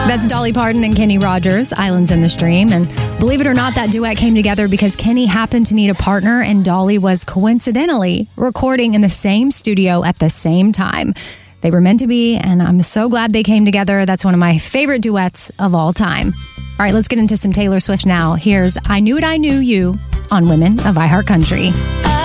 That's Dolly Parton and Kenny Rogers, Islands in the Stream. And believe it or not, that duet came together because Kenny happened to need a partner and Dolly was coincidentally recording in the same studio at the same time. They were meant to be, and I'm so glad they came together. That's one of my favorite duets of all time. All right, let's get into some Taylor Swift now. Here's I Knew It, I Knew You on Women of iHeartCountry.